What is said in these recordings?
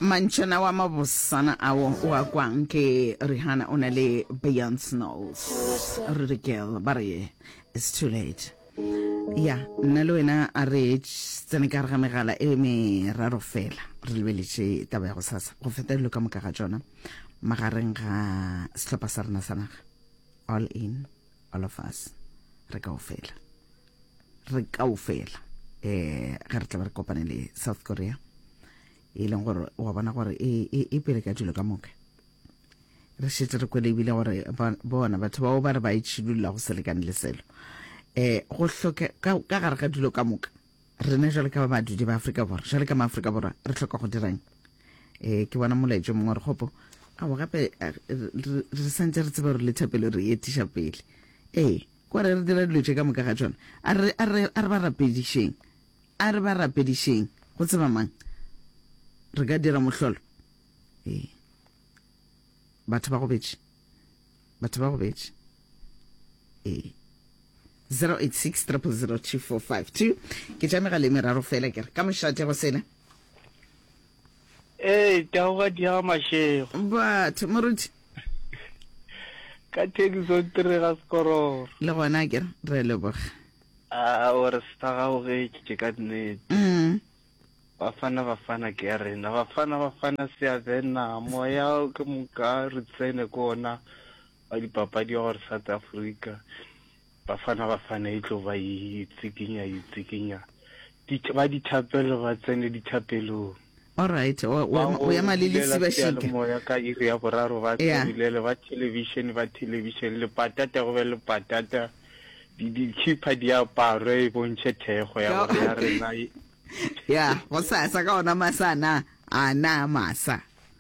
manchana wa mabosana awo wa kwang ke Rihanna ona le Beyonce Knowles Rigel bare it's too late ya nna le wena a re tsene ka ga megala e me raro fela re lebeletse taba ya go sasa go fetela ka moka ga jona magareng ga setlhopha sa rena sa naga all in all of us re ka ofela ga re tla re kopane le South Korea e leng gore wa bona gore e pele ka dilo ka moka re shetse re kwele bile gore bona batho ba ba re ba itshidula go selekane le selo go hloka ka gare ga dilo ka moka re ne jale ka ba badudi ba Afrika Borwa jale ka ma Afrika Borwa re hloka go dirang ke bona molaetso mongwe re gopo a go gape re santse re tseba re le thapelo re etisha pele kwa re dira dilo ka moka ga tsona a re ba rapedisheng go tseba mang re ka dira mohlolo batho ba go betše 086000242 ke tša megala meraro fela kere ka mošate go sena taoga dia mashego batho moruti ka thekiso tirega sekororo le gona kere re leboga ore se ga o ge ka nnete bafana ke ya rena bafana se ya bena moya ke moka re tsene kona ba dipapadi ya gore South Africa bafana e tlo ba itsikinya ba dithapelo ba tsene dithapelong all right o ya malilisi ba shika moya ka iri ya boraro ba tsilele ba television le patata go be le patata di khipa di aparo e bontshe thego ya gore ya rena ya go sasa ka ona masana ana masa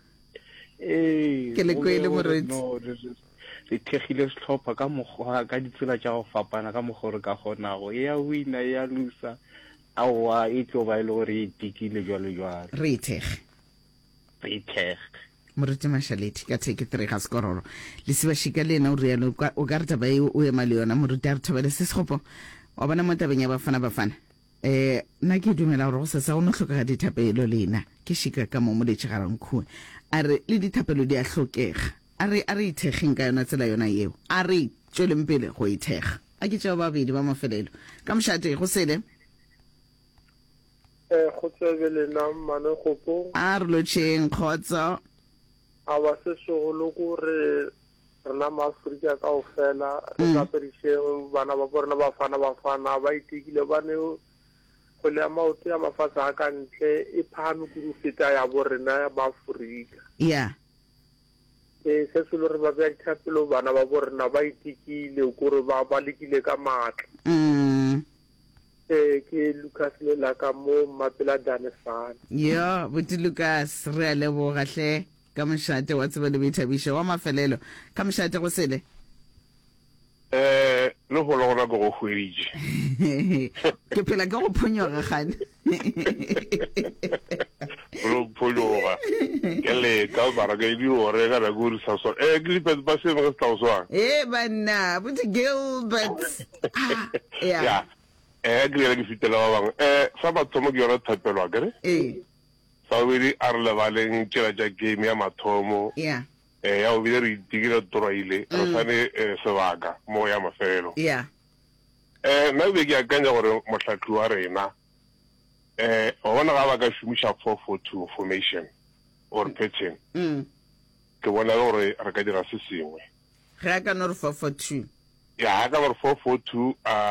ke le kwele moretsi re thegile setlhopha ka mogwa ka ditsela tša go fapana ka mogore ka gonago ya wina ya lusa awa e tlo ba ile gore e tikile jwalo re thege moretsi Mashalethi ka take 3 ga skororo le se ba shika lena o rialo o ka re taba o ema le yona moruti a re thobele se segopo wa bona mo tabeng ya bafana nna ke dumela gore go sesa go no hloka ga dithapelo lena ke shika ka mo moletše garang khue a re le dithapelo di a hlokega a re ithegeng ka yona tsela yona eo a re tšweleng pele go ithega a ke tšeo babedi ba mafelelo ka mošate go sele go tsebele na mane gopo a re lotšheng kgotso a ba se segolo gore rena maAfrika kaofela re kapedišeng bana ba borena bafana ba itekile ba ne go le maoto ya mafatshe a ka ntle e phame kudu feta ya borena ba Afrika se se le re ba bea dithapelo bana ba borena ba itekile gore ba lekile ka maatla ke Lucas le la ka mo mapela Danesana yo buti Lucas re a leboga hle ka mošate wa tseba le boithabišo wa mafelelo ka mošate go sele le go le gona go hweditše ke phela ka go phonyoga gane lo phonyoga ke le ka bara ke di ore ga go ri sa so Gilbert ba se ba sta so banna buti Gilbert ya Gilbert ke fitela ba bang sa ba tsomo ke yona thapelwa kere sa o di a re lebaleng tšela tša game ya mathomo ya o bile re itikile toraile re sane sebaka mo ya mafelo nna be ke akanya gore motlhatli wa rena o bona ga ba ka šomiša 442 formation or pattern ke bona gore re ka dira se sengwe ge a ka no re 442 ya ka gore 442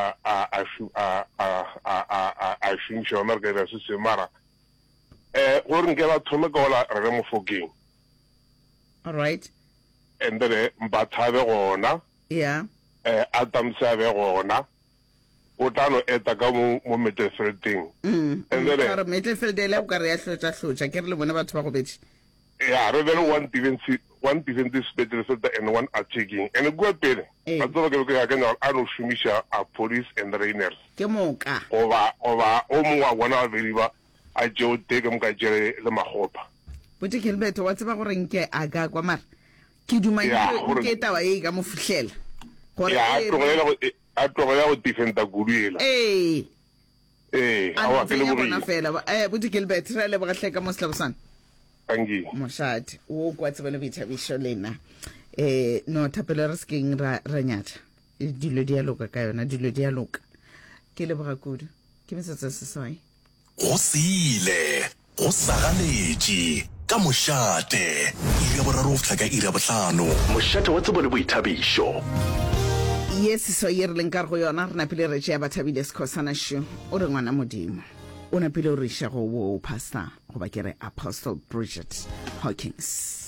a šomiša ona re ka dira se sengwe mara gore nke ba thome ka ola re mo Mofokeng all right and then Mbathabe gona Adams a be gona o tano eta ka mo Middelfelding and then re Middelfeld le ka re ya hlotša ke re le bona batho ba go betše re be le one defensive Middelfeld and one attacking and go pele a tlo ke ka kana a no shumisha a police and rainers ke moka oba o mongwe wa bona ba ba a jo teke mo ka jere le magopa bote Gilbert wa tseba gore nke a ga kwa mara ke dumane ke taba e ka mo fihlela gore a tlogela go defenda guluela a wa ke le bona fela bote Gilbert re le ba hle ka mo slabosana angi moshadi o kwa tsebele boithabišo lena no thapelo re skeng ra nyatha dilo di a loka ka yona dilo di a loka ke leboga kudu ke metsotso seswai go sile go sagaletše ka mošate iri ya boraro go fihla ka iri ya bohlano mošate wa tsebo le boithabišo yes so ye re leng ka go yona re napile re tšea bathabile sekhosana sho o re ngwana modimo o napile o re iša go wo pastor go ba ke re Apostle Bridget Hawkins.